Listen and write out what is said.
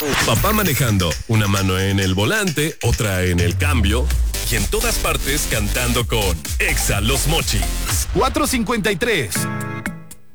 Papá manejando, una mano en el volante, otra en el cambio, y en todas partes cantando con Exa Los Mochis. 453